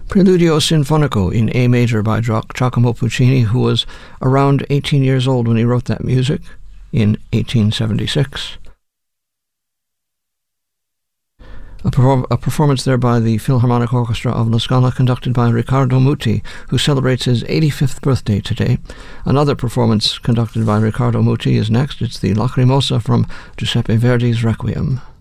Preludio Sinfonico in A major by Giacomo Puccini, who was around 18 years old when he wrote that music in 1876. A performance there by the Philharmonic Orchestra of La Scala, conducted by Riccardo Muti, who celebrates his 85th birthday today. Another performance conducted by Riccardo Muti is next. It's the Lacrimosa from Giuseppe Verdi's Requiem.